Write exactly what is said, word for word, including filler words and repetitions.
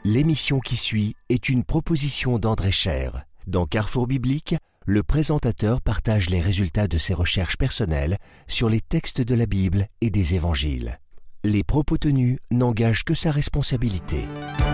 L'émission qui suit est une proposition d'André Cher. Dans Carrefour Biblique, le présentateur partage les résultats de ses recherches personnelles sur les textes de la Bible et des Évangiles. Les propos tenus n'engagent que sa responsabilité.